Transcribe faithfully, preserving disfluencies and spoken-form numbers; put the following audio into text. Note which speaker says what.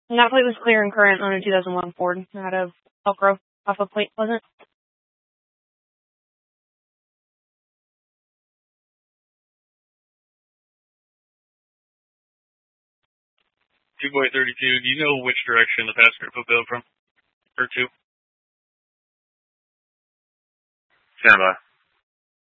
Speaker 1: And that plate was clear and current on a two thousand one Ford out of Elk Grove, off of Point Pleasant.
Speaker 2: Two boy thirty-two, do you know which direction the passenger fulfilled from? Or two?
Speaker 3: Stand by.